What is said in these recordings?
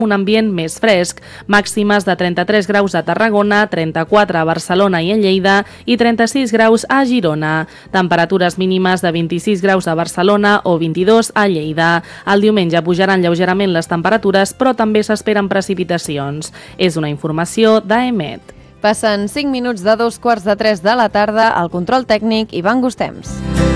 un ambient més fresc, màximes de 33 graus a Tarragona, 34 a Barcelona i a Lleida i 36 graus a Girona. Temperatures mínimes de 26 graus a Barcelona o 22 a Lleida. El diumenge pujaran lleugerament les temperatures, però també s'esperen precipitacions. És una informació d'AEMET. Passen 5 minuts de 2:45 de la tarda. Al control tècnic, Ivan Gustems.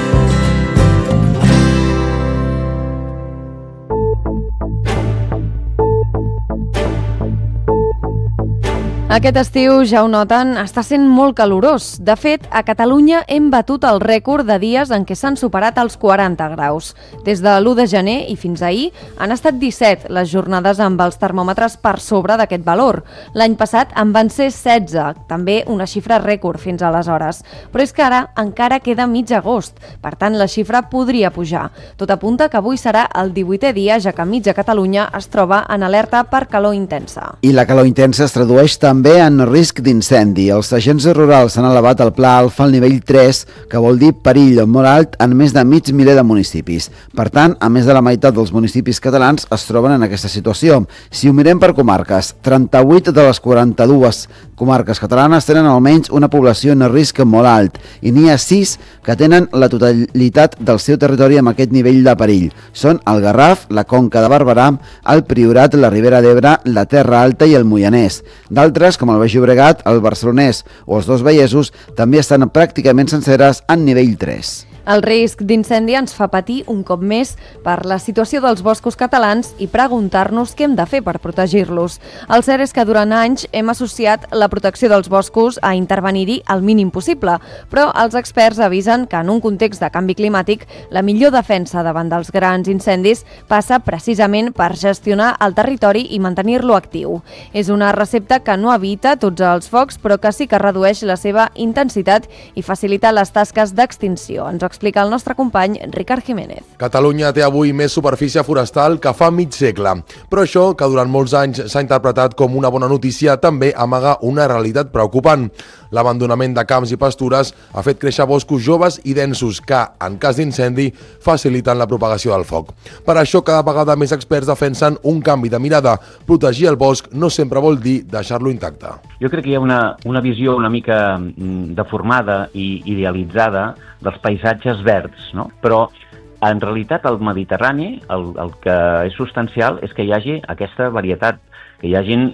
Aquest estiu, ja ho noten, està sent molt calorós. De fet, a Catalunya hem batut el rècord de dies en què s'han superat els 40 graus. Des de l'1 de gener i fins ahir han estat 17 les jornades amb els termòmetres per sobre d'aquest valor. L'any passat en van ser 16, també una xifra rècord fins aleshores. Però és que ara encara queda mig agost, per tant la xifra podria pujar. Tot apunta que avui serà el 18è dia, ja que mitja Catalunya es troba en alerta per calor intensa. I la calor intensa es tradueix també en risc d'incendi. Els agents rurals han elevat el pla alfa al nivell 3, que vol dir perill molt alt en més de mig miler de municipis. Per tant, a més de la meitat dels municipis catalans es troben en aquesta situació. Si ho mirem per comarques, 38 de les 42 comarques catalanes tenen almenys una població en risc molt alt i n'hi ha 6 que tenen la totalitat del seu territori amb aquest nivell de perill. Són el Garraf, la Conca de Barberà, el Priorat, la Ribera d'Ebre, la Terra Alta i el Moianès. D'altres, com el Baix Llobregat, el Barcelonès o els dos Vallesos, també estan pràcticament senceres en nivell 3. El risc d'incendi ens fa patir un cop més per la situació dels boscos catalans i preguntar-nos què hem de fer per protegir-los. El cert és que durant anys hem associat la protecció dels boscos a intervenir-hi el mínim possible, però els experts avisen que en un context de canvi climàtic la millor defensa davant dels grans incendis passa precisament per gestionar el territori i mantenir-lo actiu. És una recepta que no evita tots els focs, però que sí que redueix la seva intensitat i facilita les tasques d'extinció. Ens explica el nostre company Ricard Jiménez. Catalunya té avui més superfície forestal que fa mig segle, però això, que durant molts anys s'ha interpretat com una bona notícia, també amaga una realitat preocupant. L'abandonament de camps i pastures ha fet créixer boscos joves i densos que, en cas d'incendi, faciliten la propagació del foc. Per això, cada vegada més experts defensen un canvi de mirada. Protegir el bosc no sempre vol dir deixar-lo intacte. Jo crec que hi ha una visió una mica deformada i idealitzada dels paisatges verds, no? Però en realitat al Mediterrani el que és substancial és que hi hagi aquesta varietat, que hi hagin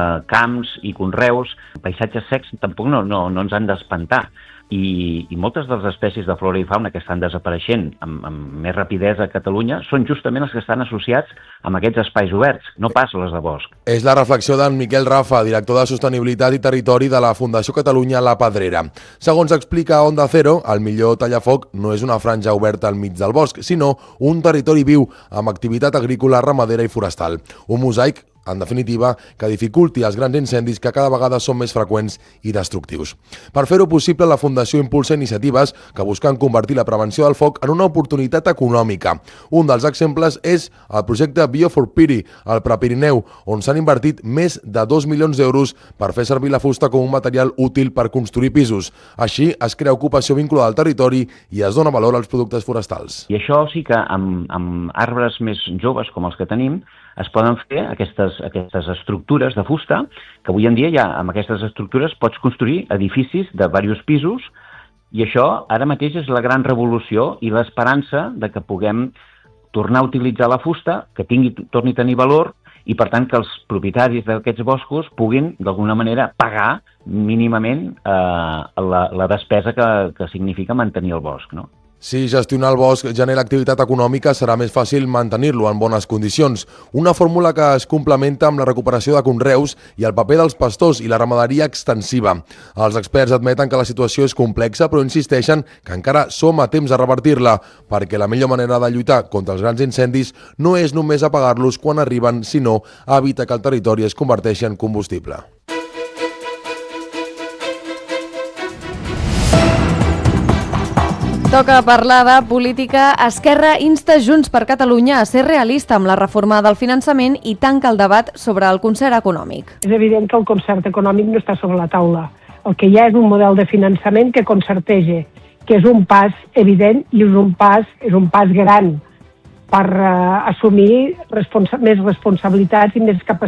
camps i conreus, paisatges secs tampoc no ens han d'espantar. I moltes de les espècies de flora i fauna que estan desapareixent amb més rapidesa a Catalunya són justament els que estan associats amb aquests espais oberts, no pas les de bosc. És la reflexió d'en Miquel Rafa, director de Sostenibilitat i Territori de la Fundació Catalunya La Pedrera. Segons explica Onda Cero, el millor tallafoc no és una franja oberta al mig del bosc, sinó un territori viu amb activitat agrícola, ramadera i forestal. Un mosaic, en definitiva, que dificulti els grans incendis que cada vegada són més freqüents i destructius. Per fer-ho possible, la Fundació impulsa iniciatives que busquen convertir la prevenció del foc en una oportunitat econòmica. Un dels exemples és el projecte Bio4Piri, al Prepirineu, on s'han invertit més de 2 milions d'euros per fer servir la fusta com un material útil per construir pisos. Així es crea ocupació vinculada al territori i es dona valor als productes forestals. I això sí que amb arbres més joves com els que tenim es poden fer aquestes estructures de fusta, que avui en dia ja amb aquestes estructures pots construir edificis de diversos pisos, i això ara mateix és la gran revolució i l'esperança de que puguem tornar a utilitzar la fusta, que torni a tenir valor, i per tant que els propietaris d'aquests boscos puguin d'alguna manera pagar mínimament la despesa que significa mantenir el bosc, no? Si gestionar el bosc genera activitat econòmica, serà més fàcil mantenir-lo en bones condicions. Una fórmula que es complementa amb la recuperació de conreus i el paper dels pastors i la ramaderia extensiva. Els experts admeten que la situació és complexa, però insisteixen que encara som a temps de revertir-la, perquè la millor manera de lluitar contra els grans incendis no és només apagar-los quan arriben, sinó evitar que el territori es converteixi en combustible. Toca parlar de política. Esquerra insta Junts per Catalunya a ser realista amb la reforma del finançament i tanca el debat sobre el concert econòmic. És evident que el concert econòmic no està sobre la taula. El que hi ha és un model de finançament que concerteja, que és un pas evident i és un pas gran. assumir més responsabilitats i més capacitats